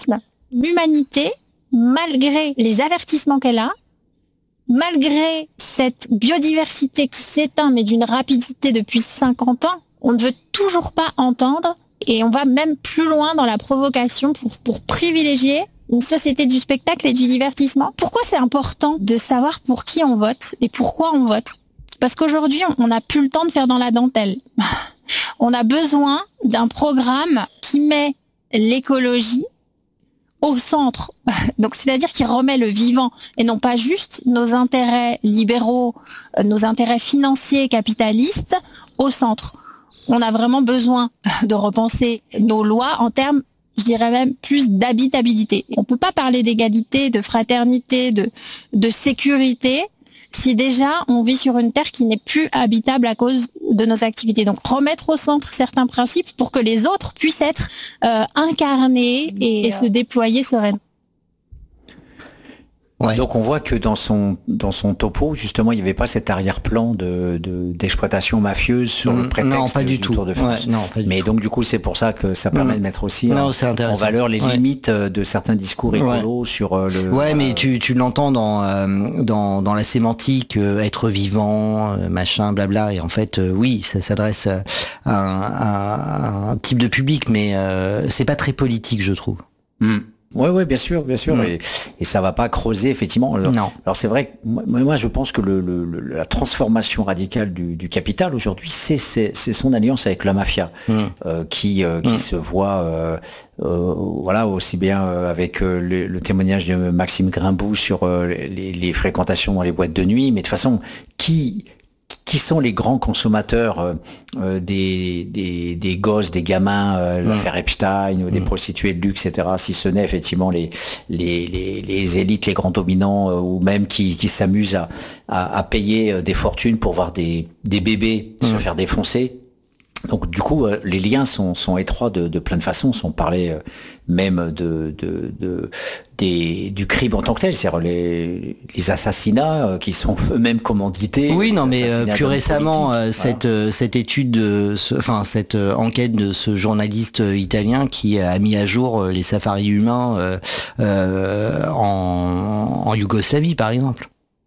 l'humanité, malgré les avertissements qu'elle a, malgré cette biodiversité qui s'éteint, mais d'une rapidité depuis 50 ans, on ne veut toujours pas entendre, et on va même plus loin dans la provocation pour privilégier une société du spectacle et du divertissement. Pourquoi c'est important de savoir pour qui on vote et pourquoi on vote ? Parce qu'aujourd'hui, on n'a plus le temps de faire dans la dentelle. On a besoin d'un programme qui met l'écologie au centre. Donc, c'est-à-dire qui remet le vivant et non pas juste nos intérêts libéraux, nos intérêts financiers, capitalistes au centre. On a vraiment besoin de repenser nos lois en termes, je dirais même, plus d'habitabilité. On peut pas parler d'égalité, de fraternité, de sécurité, si déjà on vit sur une terre qui n'est plus habitable à cause de nos activités. Donc remettre au centre certains principes pour que les autres puissent être incarnés et se déployer sereinement. Ouais. Donc on voit que dans son topo, justement, il n'y avait pas cet arrière-plan d'exploitation mafieuse sur le prétexte du Tour de France. Ouais, non, pas du Mais tout. donc du coup, c'est pour ça que ça permet de mettre aussi en valeur les limites de certains discours écolos sur le... Ouais, mais tu l'entends dans la sémantique, être vivant, machin, blabla, et en fait, oui, ça s'adresse à un type de public, mais c'est pas très politique, je trouve. Ouais, bien sûr, et ça va pas creuser effectivement. Alors c'est vrai que moi je pense que la transformation radicale du capital aujourd'hui, c'est son alliance avec la mafia, qui se voit, voilà, aussi bien avec le témoignage de Maxime Grimbou sur les fréquentations dans les boîtes de nuit, mais de toute façon, qui sont les grands consommateurs des gosses, des gamins, l'affaire Epstein, des prostituées de luxe, etc. Si ce n'est effectivement les élites, les grands dominants, ou même qui s'amusent à payer des fortunes pour voir des bébés se faire défoncer. Donc du coup, les liens sont étroits de plein de façons, sont parlés même du crime en tant que tel, c'est-à-dire les assassinats qui sont eux-mêmes commandités. Oui, non, mais plus récemment, cette étude, cette enquête de ce journaliste italien qui a mis à jour les safaris humains en Yougoslavie, par exemple.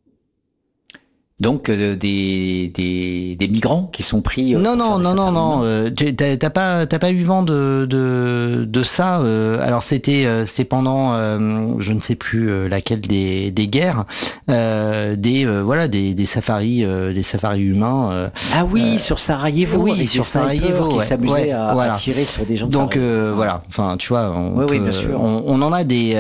Donc des migrants qui sont pris. Non. T'as pas eu vent de ça. Alors c'était pendant je ne sais plus laquelle des guerres, des safaris humains. Ah oui, sur Sarajevo. Oui, avec sur Sarajevo, qui s'amusaient à voilà. tirer sur des gens. Donc voilà. Enfin, tu vois, bien sûr. On en a des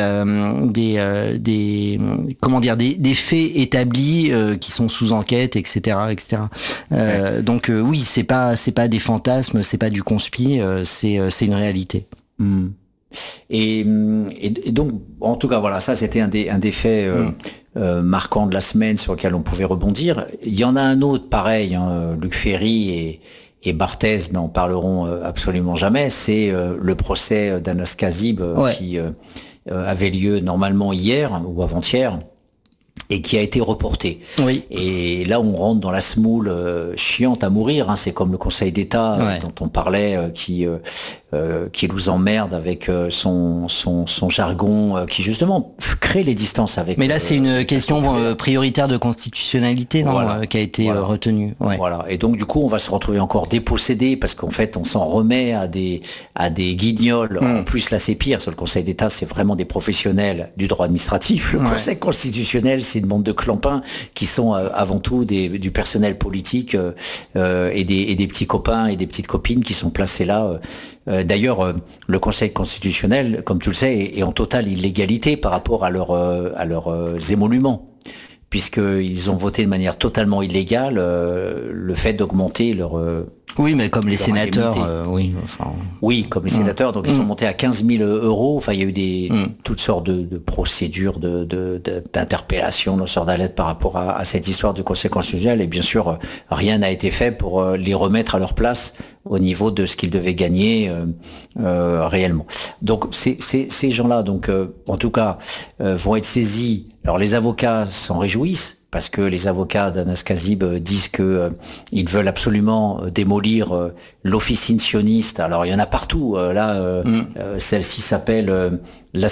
comment dire, des faits établis qui sont sous enquête, etc. Donc oui, c'est pas des fantasmes, c'est pas du conspi, c'est une réalité. Et donc, en tout cas, voilà, ça c'était un des faits marquants de la semaine sur lequel on pouvait rebondir. Il y en a un autre pareil, Luc Ferry et Barthez n'en parleront absolument jamais, c'est le procès d'Anas Kazib qui avait lieu normalement hier ou avant-hier, et qui a été reporté. Oui. Et là, on rentre dans la semoule chiante à mourir. C'est comme le Conseil d'État dont on parlait, qui nous emmerde avec son jargon, qui justement crée les distances avec. Mais là, c'est une question prioritaire de constitutionnalité, qui a été retenue. Ouais. Voilà. Et donc, du coup, on va se retrouver encore dépossédé parce qu'en fait, on s'en remet à des guignols. En plus, là, c'est pire. Sur le Conseil d'État, c'est vraiment des professionnels du droit administratif. Le Conseil constitutionnel, c'est une bande de clampins qui sont avant tout du personnel politique et des petits copains et des petites copines qui sont placés là. D'ailleurs, le Conseil constitutionnel, comme tu le sais, est en totale illégalité par rapport à leurs émoluments, puisqu'ils ont voté de manière totalement illégale le fait d'augmenter leur... Oui, mais comme les sénateurs, Oui, comme les sénateurs, donc ils sont montés à 15 000 €. Enfin, il y a eu toutes sortes de procédures d'interpellation, lanceurs d'alerte par rapport à cette histoire du Conseil constitutionnel. Et bien sûr, rien n'a été fait pour les remettre à leur place au niveau de ce qu'ils devaient gagner réellement. Donc, ces gens-là, donc en tout cas, vont être saisis. Alors, les avocats s'en réjouissent, parce que les avocats d'Anas Kazib disent que ils veulent absolument démolir l'officine sioniste. Alors il y en a partout. Celle-ci s'appelle